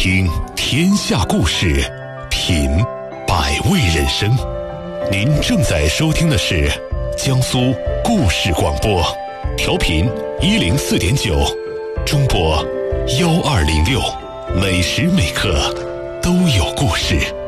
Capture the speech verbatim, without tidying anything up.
听天下故事，品百味人生。您正在收听的是江苏故事广播，调频一零四点九，中波幺二零六，每时每刻都有故事。